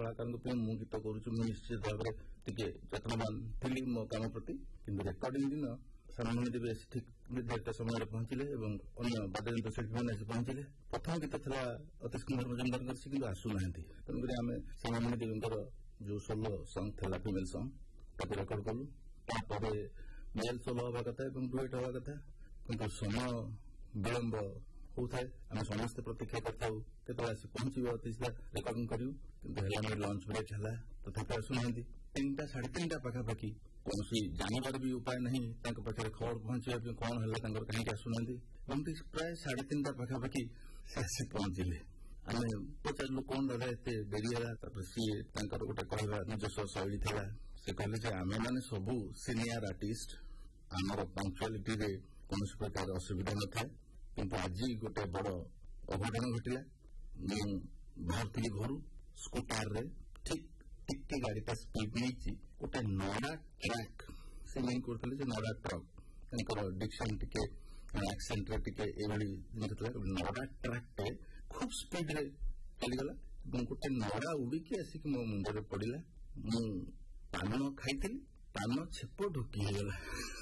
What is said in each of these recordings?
कलाकार मु गीत करुँ निश्चित भाव में यत्नवान थी मो कम प्रति कि रेकर्डिंग दिन सामान्य देवी ठीक निर्धारित समय पहुंचले और अन्य वाद्ययंत्र शिल्पी मैंने पहुंचले। प्रथम गीत था अतीश कुमार मजुमदार कि आसूना तेणुक आम सामान्य देवी जो सोलो सॉन्ग था फीमेल सॉन्ग रेकर्ड कलु मेल सोलो हवा कथा डुएट हवा कथा कि समय विलंब होता है आम समस्त प्रतीक्षा करते आस पहुंचे अतीश रेकर्डिंग करूँ कि लंच ब्रेक है तथापि आसूना 3टा 3:30 पाखापाखि कौन जानवर भी उपाय नहीं पाखे खबर पहुंचे कौन है कहीं आसूना प्राय 3:30 पाखापाखि आसी पहुंचले आम पचारू कौन दादा एत डेरी है सी गोटे कहवा निजस्व शैली था से कहले आम मैंने सबू सीनियर आर्टिस्ट आमर पंक्चुआलिटी कौन प्रकार असुविधा न था कि आज गोटे बड़ अघटन घटला बाहरी घर स्कूटर ठीक टिके गाड़ीटा स्पीड नहीं गोटे नड़ा ट्रक से लिंक करते नड़ा ट्रक डिक्शन टिके एक्सेंट टिके नड़ा ट्रकटे खूब स्पीड रे चलीगला गोटे नड़ा उड़ीकी आसिक मो मुंडे पड़ा मु पान खाई पान छेप ढुकीगला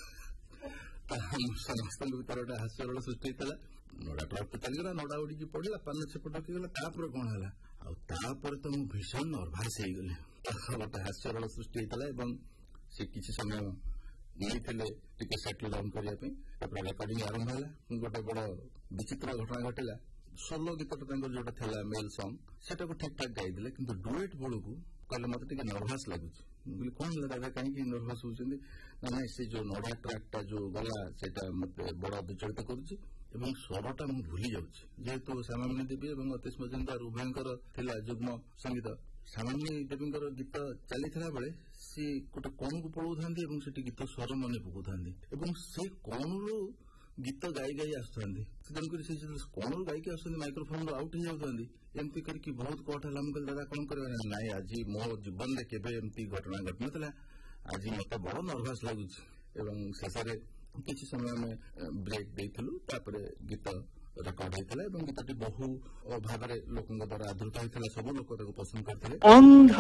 समस्त भर गोटे हास्यर सृष्टि होता नड़ा ट्रक तो चलीगला नड़ा उड़ी पड़ा पान छेप ढुकीगला कौन है आपर तो मुझे भीषण नर्भस हो गली गोटे हास्यर सृष्टि होता से किसी समय नहीं सेटल डाउन करने रेकर्डिंग आरंभ है गोटे बड़ विचित्र घटना घटला सोलो गीतटा जोटा था मेल सॉन्ग सेटा ठीक ठाक गाई कि डुएट बेलू कहले मत नर्भस लगुच कौन है दादा कहीं नर्भस होती ना से जो नड़ा ट्रैकटा जो गला से मत बड़ विचलित करुँच स्वरटा मुझे भूली जाऊँगी जेहेतु सामान्य देवी और अतीश मजुमदार उभयंकर थिला युग्म संगीत सामान्य देवी गीत चली बेले सी गोटे कण को पढ़ा था गीत स्वर मन पकाता से कण रू गीत गाई गाई आसुँच तेणुक कण गायिकी आस माइक्रोफोन आउट हो जाती एमती करके बहुत कट है मुझे दादा कौन कर नाई आज मो जीवन में केवे एमती घटना घटी ना आज मत बड़ नर्भस लगुच शेष किसी समय में ब्रेक देलु गीत रेकर्ड होता है गीतटी बहु भाव लोकों द्वारा आदृत होता सब लोग पसंद करते।